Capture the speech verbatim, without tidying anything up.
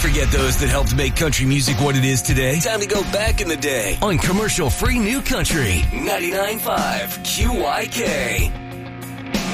forget those that helped make country music what it is today. Time to go back in the day on commercial-free New Country ninety-nine point five Q Y K.